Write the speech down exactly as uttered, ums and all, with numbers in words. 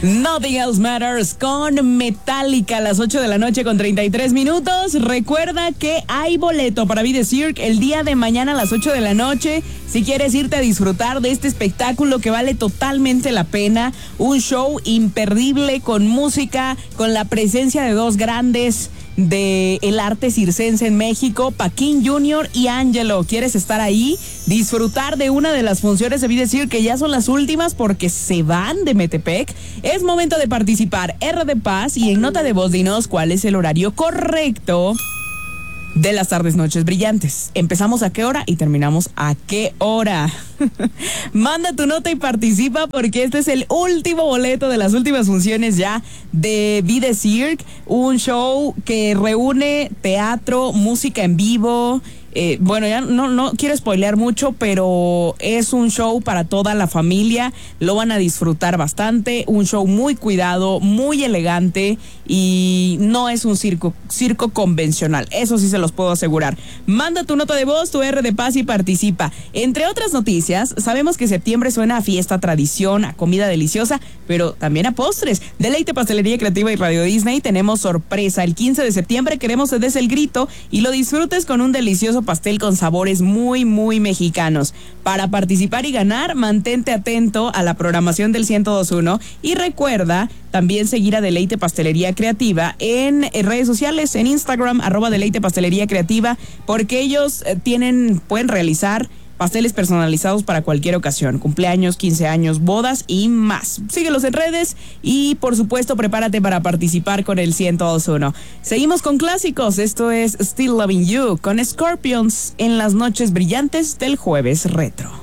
Nothing Else Matters con Metallica a las ocho de la noche con treinta y tres minutos. Recuerda que hay boleto para Be The Cirque el día de mañana a las ocho de la noche. Si quieres irte a disfrutar de este espectáculo que vale totalmente la pena, un show imperdible con música, con la presencia de dos grandes de el arte circense en México, Paquín junior y Angelo. ¿Quieres estar ahí? Disfrutar de una de las funciones de Be The Cirque, que ya son las últimas porque se van de Metepec. Es momento de participar. R de Paz, y en nota de voz dinos cuál es el horario correcto de las tardes noches brillantes. ¿Empezamos a qué hora y terminamos a qué hora? Manda tu nota y participa, porque este es el último boleto de las últimas funciones ya de Be The Cirque, un show que reúne teatro, música en vivo. Eh, bueno, ya no, no quiero spoilear mucho, pero es un show para toda la familia. Lo van a disfrutar bastante. Un show muy cuidado, muy elegante, y no es un circo, circo convencional. Eso sí se los puedo asegurar. Manda tu nota de voz, tu R de Paz, y participa. Entre otras noticias, sabemos que septiembre suena a fiesta, tradición, a comida deliciosa, pero también a postres. Deleite Pastelería Creativa y Radio Disney tenemos sorpresa. El quince de septiembre queremos que des el grito y lo disfrutes con un delicioso pastel con sabores muy, muy mexicanos. Para participar y ganar, mantente atento a la programación del ciento dos punto uno y recuerda también seguir a Deleite Pastelería Creativa en, en redes sociales, en Instagram, arroba Deleite Pastelería Creativa, porque ellos eh, tienen, pueden realizar pasteles personalizados para cualquier ocasión, cumpleaños, quince años, bodas y más. Síguelos en redes y, por supuesto, prepárate para participar con el ciento dos punto uno. Seguimos con clásicos. Esto es Still Loving You con Scorpions en las noches brillantes del jueves retro.